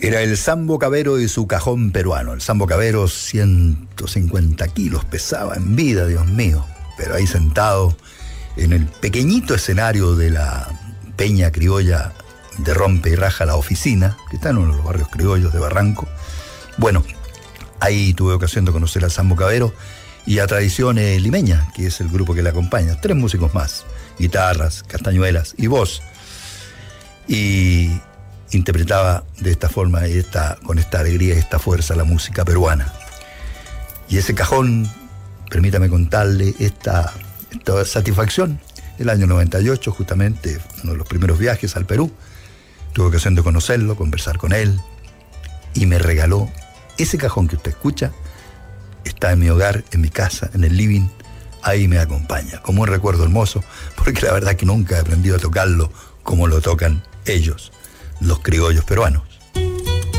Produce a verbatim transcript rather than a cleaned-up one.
Era el Sambo Cabero y su cajón peruano. El Sambo Cabero, ciento cincuenta kilos pesaba en vida, Dios mío. Pero ahí sentado en el pequeñito escenario de la peña criolla de Rompe y Raja La Oficina, que está en uno de los barrios criollos de Barranco. Bueno, ahí tuve ocasión de conocer al Sambo Cabero y a Tradiciones Limeña, que es el grupo que le acompaña. Tres músicos más, guitarras, castañuelas y voz. Y interpretaba de esta forma, y esta, con esta alegría y esta fuerza, la música peruana. Y ese cajón, permítame contarle esta, esta satisfacción, el año noventa y ocho, justamente, uno de los primeros viajes al Perú. Tuve ocasión de conocerlo, conversar con él, y me regaló ese cajón que usted escucha. Está en mi hogar, en mi casa, en el living, ahí me acompaña, como un recuerdo hermoso, porque la verdad que nunca he aprendido a tocarlo como lo tocan ellos, los criollos peruanos.